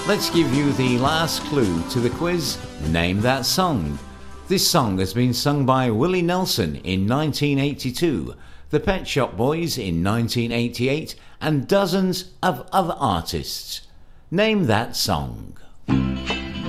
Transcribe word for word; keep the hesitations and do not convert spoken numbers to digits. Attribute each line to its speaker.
Speaker 1: Let's give you the last clue to the quiz. Name that song. This song has been sung by Willie Nelson in nineteen eighty-two, the Pet Shop Boys in nineteen eighty-eight, and dozens of other artists. Name that song.